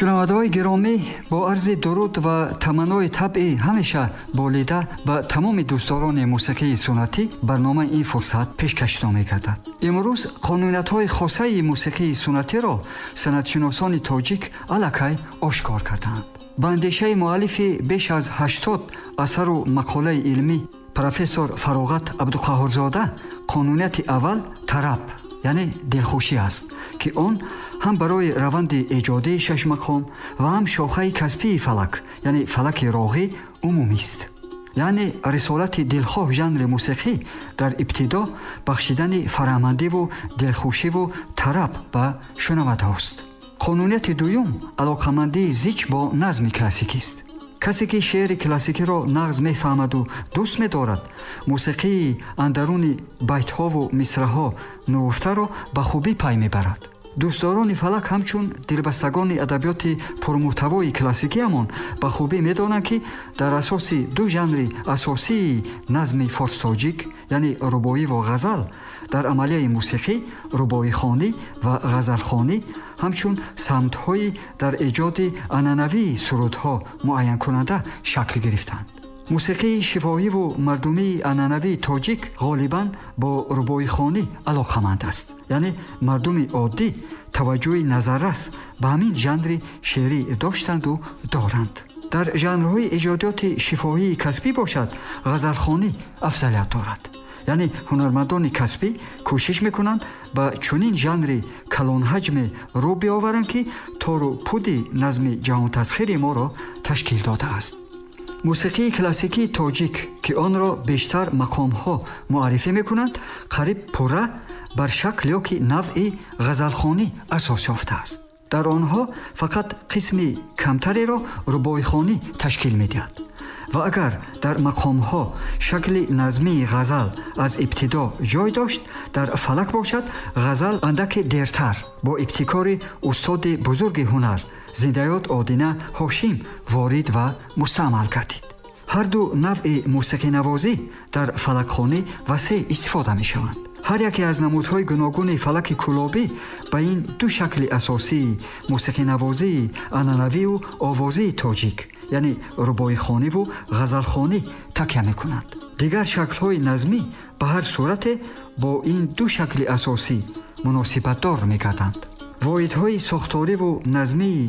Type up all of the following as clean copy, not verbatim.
шунавандаҳои гиромӣ, бо арзи дуруд ва таманнои табъи ҳамеша болида ба тамоми дӯстдорони мусиқии суннатӣ барномаи ин фурсат пешкашидо мегардад. Имрӯз қонуниятҳои хосаи мусиқии суннатиро санъатшиносони тоҷик аллакай ошкор карданд. Ба андешаи муаллифи беш аз 80 асару мақолаи илмӣ профессор Фароғат Абдуқаҳҳорзода қонунияти аввал тараб, яъне дилхушӣ аст, ки он ҳам барои раванди эҷодии шашмақом ва ҳам шохаи касбии фалак, яъне фалаки роғӣ умумист. яъне рисолати дилхоҳ жанри мусиқӣ дар ибтидо бахшидани фаҳмандиву дилхушиву тараб ба шунавандаҳост. қонунияти дуюм алоқамандии зич бо назми классикист. касе ки шеъри классикиро нағз мефаҳмаду дӯст медорад, мусиқии андаруни байтҳову мисраҳо нугуфтаро ба хубӣ пай мебарад. дӯстдорони фалак ҳамчун дилбастагони адабиёти пурмуҳтавои классикиамон ба хубӣ медонанд, ки дар асоси ду жанри асосии назми форстоҷик, яъне рубоиву ғазал, дар амалияи мусиқӣ рубоихонӣ ва ғазалхонӣ ҳамчун самтҳои дар эҷоди анъанавии сурудҳо муайянкунанда шакл гирифтанд. мусиқии шифоҳиву мардумии анъанавии тоҷик ғолибан бо рубоихонӣ алоқаманд аст, яъне мардуми оддӣ таваҷҷӯҳи назаррас ба ҳамин жанри шеърӣ доштанду доранд. дар жанрҳои эҷодиёти шифоҳии касбӣ бошад, ғазалхонӣ афзалият дорад. яъне ҳунармандони касбӣ кӯшиш мекунанд ба чунин жанри калонҳаҷме рӯ биоваранд, ки тору пуди назми ҷаҳонтасхири моро ташкил додааст. мусиқии классикии тоҷик, ки онро бештар мақомҳо муаррифӣ мекунанд, қариб пурра бар шакл ё ки навъи ғазалхонӣ асос ёфтааст. дар онҳо фақат қисми камтареро рубоихонӣ ташкил медиҳад. ва агар дар мақомҳо шакли назмии ғазал аз ибтидо ҷой дошт, дар фалак бошад ғазал андаке дертар бо ибтикори устоди бузурги ҳунар зиндаёт Одина Ҳошим ворид ва мустаъмал гардид. ҳар ду навъи мусиқинавозӣ дар фалакхонӣ васеъ истифода мешаванд. ҳар яке аз намудҳои гуногуни фалаки кулобӣ ба ин ду шакли асосии мусиқинавозии анъанавию овозии тоҷик, яъне рубоихониву ғазалхонӣ такя мекунанд. дигар шаклҳои назмӣ ба ҳар сурате бо ин ду шакли асосӣ муносибатдор мегарданд. воидҳои сохториву назмии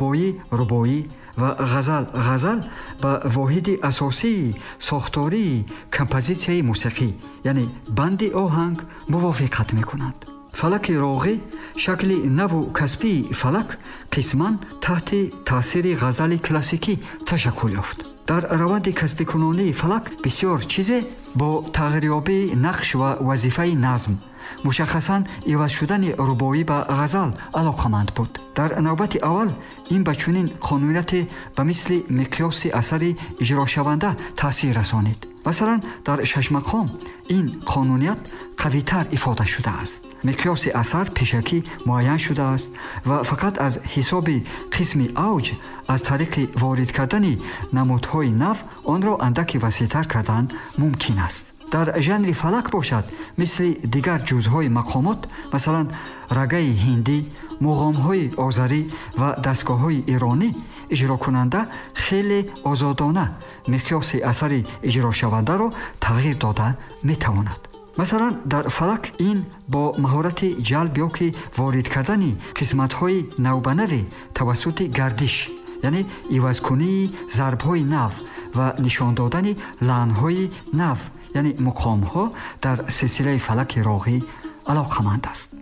рубоӣ ва ғазал ба воҳиди асосии сохтории композитсияи мусиқӣ, яъне банди оҳанг мувофиқат мекунанд. фалаки роғӣ, шакли наву касбии фалак, қисман таҳти таъсири ғазали классикӣ ташаккул ёфт. дар раванди касбикунонии фалак бисёр чизе бо тағйирёбии нақш ва вазифаи назм, мушаххасан иваз шудани рубоӣ ба ғазал алоқаманд буд. дар навбати аввал ин ба чунин қонунияте ба мисли миқёси асари иҷрошаванда таъсир расонид. масалан, дар шашмақом ин қонуният қавитар ифода шудааст. миқёси асар пешакӣ муайян шудааст ва фақат аз ҳисоби қисми авҷ аз тариқи ворид кардани намудҳои нав онро андаки васеътар кардан мумкин аст. дар жанри фалак бошад, мисли дигар ҷузъҳои мақомот, масалан рагаи ҳиндӣ, муғомҳои озарӣ ва дастгоҳҳои иронӣ, иҷрокунанда хеле озодона миқёси асари иҷрошавандаро тағйир дода метавонад. масалан дар фалак ин бо маҳорати ҷалб ё ки ворид кардани қисматҳои навбанави тавассути гардиш, яъне ивазкунии зарбҳои нав ва нишон додани лаънҳои нав, яъне муқомҳо дар силсилаи фалаки роғӣ алоқаманд аст.